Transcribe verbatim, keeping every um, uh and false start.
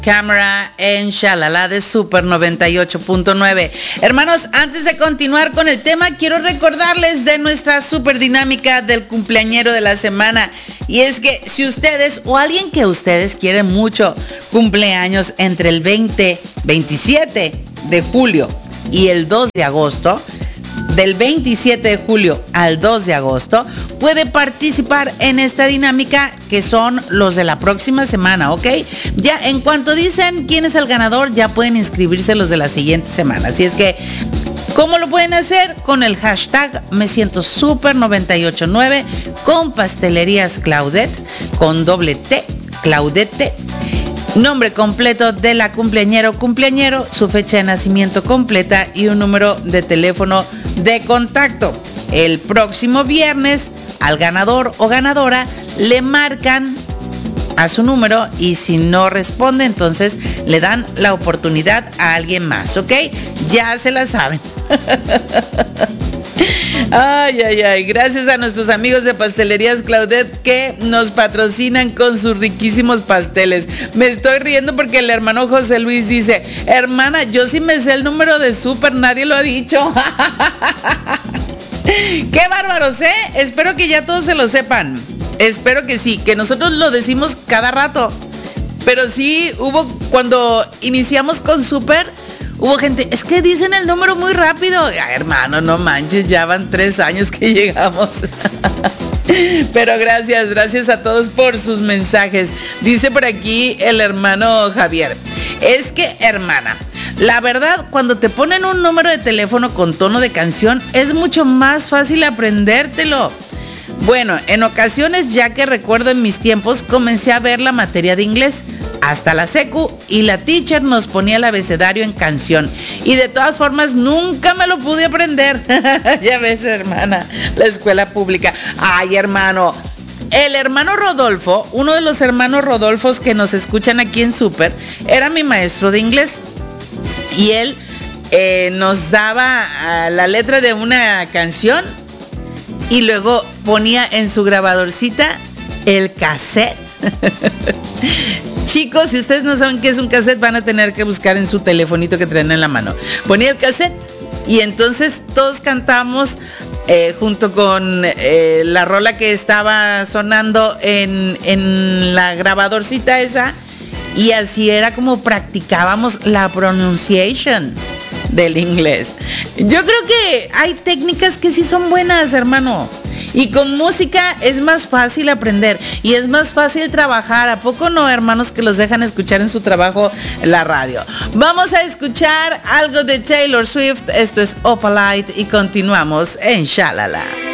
Cámara en Shalala de Super noventa y ocho punto nueve. Hermanos, antes de continuar con el tema, quiero recordarles de nuestra super dinámica del cumpleañero de la semana. Y es que si ustedes o alguien que ustedes quieren mucho cumpleaños entre el veinte, veintisiete de julio y el dos de agosto, del veintisiete de julio al dos de agosto, puede participar en esta dinámica que son los de la próxima semana, ¿ok? Ya en cuanto dicen quién es el ganador, ya pueden inscribirse los de la siguiente semana. Así es que, ¿cómo lo pueden hacer? Con el hashtag Me Siento Super noventa y ocho nueve, con Pastelerías Claudette, con doble T, Claudette, nombre completo de la cumpleañero, cumpleañero, su fecha de nacimiento completa y un número de teléfono de contacto. El próximo viernes al ganador o ganadora le marcan a su número y si no responde, entonces le dan la oportunidad a alguien más, ¿ok? Ya se la saben. Ay, ay, ay, gracias a nuestros amigos de Pastelerías Claudette que nos patrocinan con sus riquísimos pasteles. Me estoy riendo porque el hermano José Luis dice: hermana, yo sí me sé el número de súper, nadie lo ha dicho. ¡Qué bárbaros, eh! Espero que ya todos se lo sepan. Espero que sí, que nosotros lo decimos cada rato. Pero sí, hubo, cuando iniciamos con súper, hubo gente, es que dicen el número muy rápido. Ay, hermano, no manches, ya van tres años que llegamos. Pero gracias, gracias a todos por sus mensajes. Dice por aquí el hermano Javier: es que, hermana, la verdad, cuando te ponen un número de teléfono con tono de canción, es mucho más fácil aprendértelo. Bueno, en ocasiones, ya que recuerdo en mis tiempos, comencé a ver la materia de inglés hasta la secu y la teacher nos ponía el abecedario en canción y de todas formas nunca me lo pude aprender. Ya ves, hermana, la escuela pública. Ay, hermano, el hermano Rodolfo, uno de los hermanos Rodolfos que nos escuchan aquí en Super, era mi maestro de inglés y él eh, nos daba uh, la letra de una canción y luego ponía en su grabadorcita el cassette. Chicos, si ustedes no saben qué es un cassette, van a tener que buscar en su telefonito que traen en la mano. Ponía el cassette y entonces todos cantamos eh, junto con eh, la rola que estaba sonando en, en la grabadorcita esa, y así era como practicábamos la pronunciation del inglés. Yo creo que hay técnicas que sí son buenas, hermano. Y con música es más fácil aprender y es más fácil trabajar. ¿A poco no, hermanos, que los dejan escuchar en su trabajo la radio? Vamos a escuchar algo de Taylor Swift. Esto es Opalite y continuamos en Shalala.